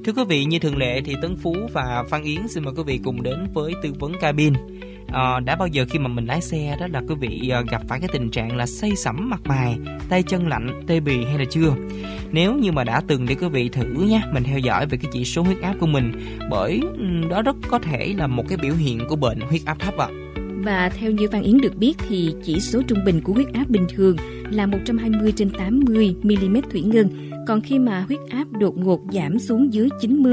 Thưa quý vị, như thường lệ thì Tấn Phú và Phan Yến xin mời quý vị cùng đến với tư vấn cabin. Đã bao giờ khi mà mình lái xe đó là quý vị gặp phải cái tình trạng là say sẩm mặt mày, tay chân lạnh, tê bì hay là chưa? Nếu như mà đã từng để quý vị thử nhé, mình theo dõi về cái chỉ số huyết áp của mình, bởi đó rất có thể là một cái biểu hiện của bệnh huyết áp thấp ạ. Và theo như Phan Yến được biết thì chỉ số trung bình của huyết áp bình thường là 120/80 mm thủy ngân. Còn khi mà huyết áp đột ngột giảm xuống dưới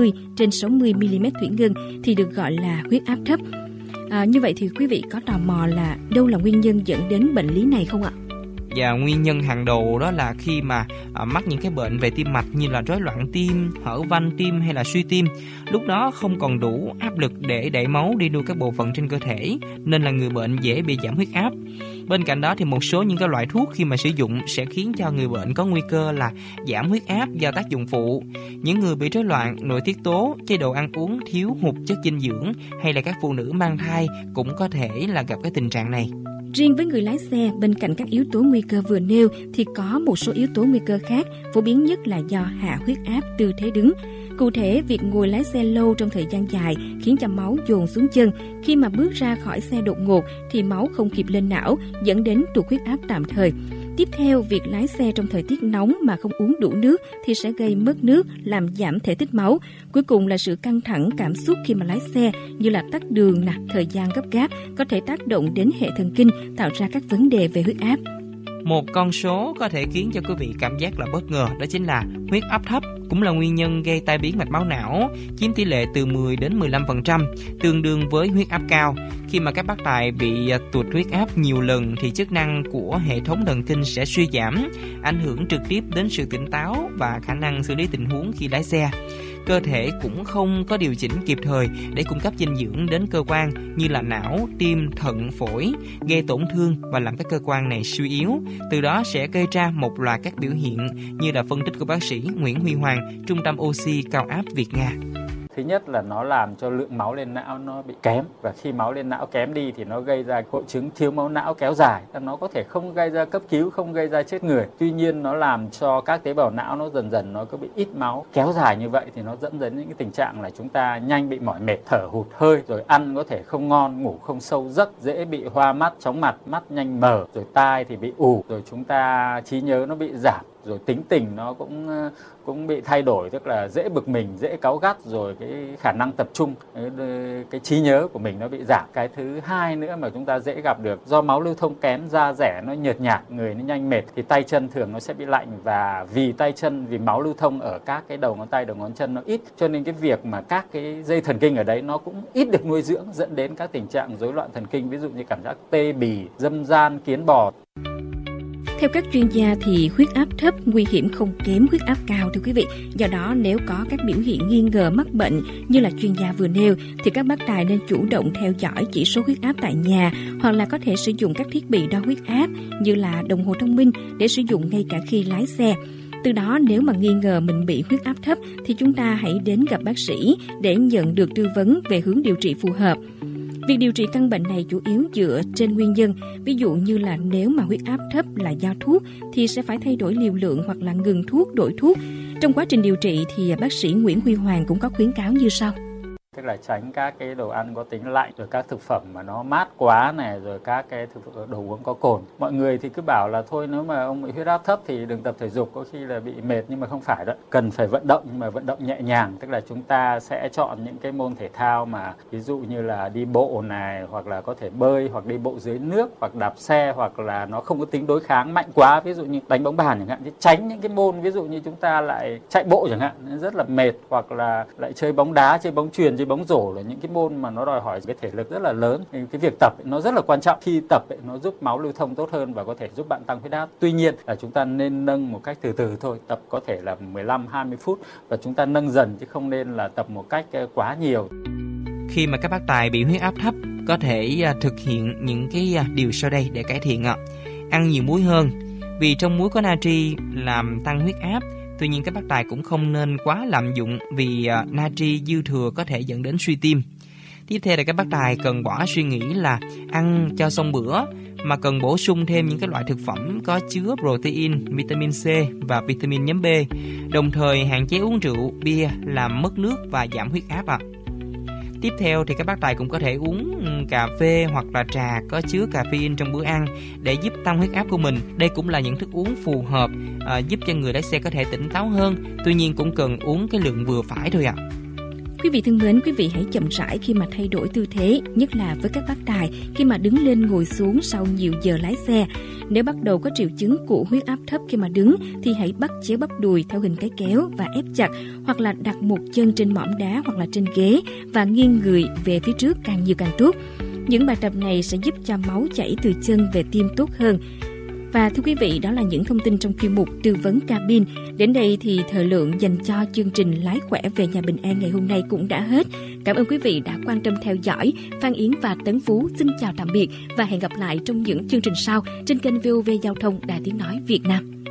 90/60 mm thủy ngân thì được gọi là huyết áp thấp. Như vậy thì quý vị có tò mò là đâu là nguyên nhân dẫn đến bệnh lý này không ạ? Và nguyên nhân hàng đầu đó là khi mà mắc những cái bệnh về tim mạch như là rối loạn tim, hở van tim hay là suy tim, lúc đó không còn đủ áp lực để đẩy máu đi nuôi các bộ phận trên cơ thể, nên là người bệnh dễ bị giảm huyết áp. Bên cạnh đó thì một số những cái loại thuốc khi mà sử dụng sẽ khiến cho người bệnh có nguy cơ là giảm huyết áp do tác dụng phụ. Những người bị rối loạn nội tiết tố, chế độ ăn uống thiếu hụt chất dinh dưỡng hay là các phụ nữ mang thai cũng có thể là gặp cái tình trạng này. Riêng với người lái xe, bên cạnh các yếu tố nguy cơ vừa nêu thì có một số yếu tố nguy cơ khác, phổ biến nhất là do hạ huyết áp tư thế đứng. Cụ thể, việc ngồi lái xe lâu trong thời gian dài khiến cho máu dồn xuống chân. Khi mà bước ra khỏi xe đột ngột thì máu không kịp lên não, dẫn đến tụt huyết áp tạm thời. Tiếp theo, việc lái xe trong thời tiết nóng mà không uống đủ nước thì sẽ gây mất nước, làm giảm thể tích máu. Cuối cùng là sự căng thẳng cảm xúc khi mà lái xe như là tắc đường, thời gian gấp gáp có thể tác động đến hệ thần kinh, tạo ra các vấn đề về huyết áp. Một con số có thể khiến cho quý vị cảm giác là bất ngờ, đó chính là huyết áp thấp cũng là nguyên nhân gây tai biến mạch máu não, chiếm tỷ lệ từ 10 đến 15%, tương đương với huyết áp cao. Khi mà các bác tài bị tụt huyết áp nhiều lần thì chức năng của hệ thống thần kinh sẽ suy giảm, ảnh hưởng trực tiếp đến sự tỉnh táo và khả năng xử lý tình huống khi lái xe. Cơ thể cũng không có điều chỉnh kịp thời để cung cấp dinh dưỡng đến cơ quan như là não, tim, thận, phổi, gây tổn thương và làm các cơ quan này suy yếu. Từ đó sẽ gây ra một loạt các biểu hiện như là phân tích của bác sĩ Nguyễn Huy Hoàng, Trung tâm Oxy Cao áp Việt Nga. Thứ nhất là nó làm cho lượng máu lên não nó bị kém, và khi máu lên não kém đi thì nó gây ra hội chứng thiếu máu não kéo dài. Nó có thể không gây ra cấp cứu, không gây ra chết người. Tuy nhiên nó làm cho các tế bào não nó dần dần nó có bị ít máu kéo dài như vậy thì nó dẫn đến những cái tình trạng là chúng ta nhanh bị mỏi mệt, thở hụt hơi, rồi ăn có thể không ngon, ngủ không sâu giấc, dễ bị hoa mắt, chóng mặt, mắt nhanh mờ, rồi tai thì bị ù, rồi chúng ta trí nhớ nó bị giảm, rồi tính tình nó cũng bị thay đổi, tức là dễ bực mình, dễ cáu gắt, rồi cái khả năng tập trung, cái trí nhớ của mình nó bị giảm. Cái thứ hai nữa mà chúng ta dễ gặp được, do máu lưu thông kém, da rẻ nó nhợt nhạt, người nó nhanh mệt thì tay chân thường nó sẽ bị lạnh, và vì máu lưu thông ở các cái đầu ngón tay, đầu ngón chân nó ít, cho nên cái việc mà các cái dây thần kinh ở đấy nó cũng ít được nuôi dưỡng, dẫn đến các tình trạng rối loạn thần kinh, ví dụ như cảm giác tê bì, dâm gian, kiến bò. Theo các chuyên gia thì huyết áp thấp nguy hiểm không kém huyết áp cao thưa quý vị. Do đó nếu có các biểu hiện nghi ngờ mắc bệnh như là chuyên gia vừa nêu thì các bác tài nên chủ động theo dõi chỉ số huyết áp tại nhà, hoặc là có thể sử dụng các thiết bị đo huyết áp như là đồng hồ thông minh để sử dụng ngay cả khi lái xe. Từ đó nếu mà nghi ngờ mình bị huyết áp thấp thì chúng ta hãy đến gặp bác sĩ để nhận được tư vấn về hướng điều trị phù hợp. Việc điều trị căn bệnh này chủ yếu dựa trên nguyên nhân, ví dụ như là nếu mà huyết áp thấp là do thuốc thì sẽ phải thay đổi liều lượng hoặc là ngừng thuốc, đổi thuốc. Trong quá trình điều trị thì bác sĩ Nguyễn Huy Hoàng cũng có khuyến cáo như sau. Tức là tránh các cái đồ ăn có tính lạnh, rồi các thực phẩm mà nó mát quá này, rồi các cái đồ uống có cồn. Mọi người thì cứ bảo là thôi nếu mà ông bị huyết áp thấp thì đừng tập thể dục, có khi là bị mệt, nhưng mà không phải đó. Cần phải vận động, nhưng mà vận động nhẹ nhàng, tức là chúng ta sẽ chọn những cái môn thể thao mà ví dụ như là đi bộ này, hoặc là có thể bơi, hoặc đi bộ dưới nước, hoặc đạp xe, hoặc là nó không có tính đối kháng mạnh quá, ví dụ như đánh bóng bàn chẳng hạn. Tránh những cái môn ví dụ như chúng ta lại chạy bộ chẳng hạn, rất là mệt, hoặc là lại chơi bóng đá, chơi bóng chuyền, chơi bóng rổ, là những cái môn mà nó đòi hỏi cái thể lực rất là lớn. Cái việc tập nó rất là quan trọng. Khi tập nó giúp máu lưu thông tốt hơn và có thể giúp bạn tăng huyết áp. Tuy nhiên là chúng ta nên nâng một cách từ từ thôi, tập có thể là 15-20 phút và chúng ta nâng dần chứ không nên là tập một cách quá nhiều. Khi mà các bác tài bị huyết áp thấp có thể thực hiện những cái điều sau đây để cải thiện ạ. Ăn nhiều muối hơn, vì trong muối có natri làm tăng huyết áp. Tuy nhiên các bác tài cũng không nên quá lạm dụng vì natri dư thừa có thể dẫn đến suy tim. Tiếp theo là các bác tài cần bỏ suy nghĩ là ăn cho xong bữa, mà cần bổ sung thêm những cái loại thực phẩm có chứa protein, vitamin C và vitamin nhóm B. Đồng thời hạn chế uống rượu, bia làm mất nước và giảm huyết áp ạ. Tiếp theo thì các bác tài cũng có thể uống cà phê hoặc là trà có chứa caffeine trong bữa ăn để giúp tăng huyết áp của mình. Đây cũng là những thức uống phù hợp giúp cho người lái xe có thể tỉnh táo hơn. Tuy nhiên cũng cần uống cái lượng vừa phải thôi ạ. Quý vị thân mến, quý vị hãy chậm rãi khi mà thay đổi tư thế, nhất là với các bác tài khi mà đứng lên ngồi xuống sau nhiều giờ lái xe. Nếu bắt đầu có triệu chứng của huyết áp thấp khi mà đứng thì hãy bắt chéo bắp đùi theo hình cái kéo và ép chặt, hoặc là đặt một chân trên mỏm đá hoặc là trên ghế và nghiêng người về phía trước càng nhiều càng tốt. Những bài tập này sẽ giúp cho máu chảy từ chân về tim tốt hơn. Và thưa quý vị, đó là những thông tin trong chuyên mục tư vấn cabin. Đến đây thì thời lượng dành cho chương trình Lái khỏe về nhà bình an ngày hôm nay cũng đã hết. Cảm ơn quý vị đã quan tâm theo dõi. Phan Yến và Tấn Phú xin chào tạm biệt và hẹn gặp lại trong những chương trình sau trên kênh VOV Giao thông Đài Tiếng Nói Việt Nam.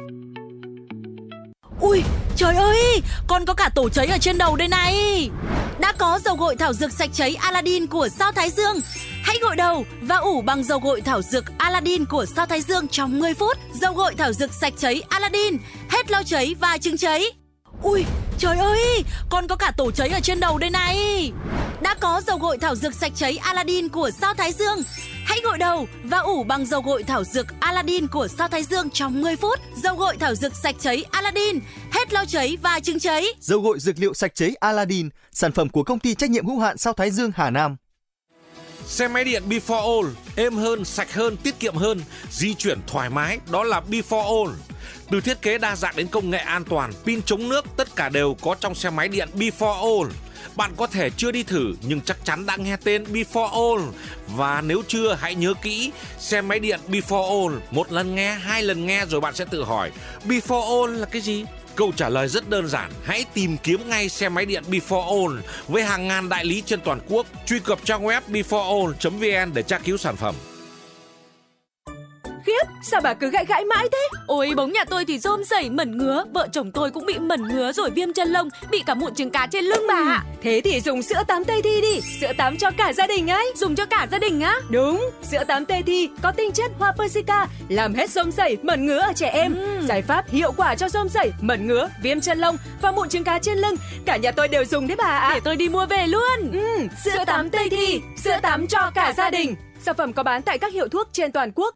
Ui, trời ơi, con có cả tổ cháy ở trên đầu đây này. Đã có dầu gội thảo dược sạch cháy Aladdin của Sao Thái Dương. Hãy gội đầu và ủ bằng dầu gội thảo dược Aladdin của Sao Thái Dương trong 10 phút. Dầu gội thảo dược sạch cháy Aladdin, hết lo cháy và chứng cháy. Ui, trời ơi, con có cả tổ cháy ở trên đầu đây này. Đã có dầu gội thảo dược sạch cháy Aladdin của Sao Thái Dương. Hãy gội đầu và ủ bằng dầu gội thảo dược Aladdin của Sao Thái Dương trong 10 phút. Dầu gội thảo dược sạch cháy Aladdin, hết lo cháy và chứng cháy. Dầu gội dược liệu sạch cháy Aladdin, sản phẩm của công ty trách nhiệm hữu hạn Sao Thái Dương Hà Nam. Xe máy điện Before All, êm hơn, sạch hơn, tiết kiệm hơn, di chuyển thoải mái, đó là Before All. Từ thiết kế đa dạng đến công nghệ an toàn, pin chống nước, tất cả đều có trong xe máy điện Before All. Bạn có thể chưa đi thử nhưng chắc chắn đã nghe tên Before All. Và nếu chưa, hãy nhớ kỹ, xe máy điện Before All, một lần nghe, hai lần nghe rồi bạn sẽ tự hỏi Before All là cái gì? Câu trả lời rất đơn giản, hãy tìm kiếm ngay xe máy điện Before All với hàng ngàn đại lý trên toàn quốc. Truy cập trang web beforeall.vn để tra cứu sản phẩm. Khiếp, sao bà cứ gãi mãi thế? Ôi, bóng nhà tôi thì rôm rẩy mẩn ngứa, vợ chồng tôi cũng bị mẩn ngứa rồi viêm chân lông, bị cả mụn trứng cá trên lưng bà ạ. Thế thì dùng sữa tắm Tây Thi đi, sữa tắm cho cả gia đình ấy. Dùng cho cả gia đình á? Đúng, sữa tắm Tây Thi có tinh chất hoa persica, làm hết rôm rẩy, mẩn ngứa ở trẻ em. Giải pháp hiệu quả cho rôm rẩy, mẩn ngứa, viêm chân lông và mụn trứng cá trên lưng. Cả nhà tôi đều dùng đấy bà ạ. Để tôi đi mua về luôn. Sữa tắm Tây Thi, sữa tắm cho cả gia đình. Sản phẩm có bán tại các hiệu thuốc trên toàn quốc.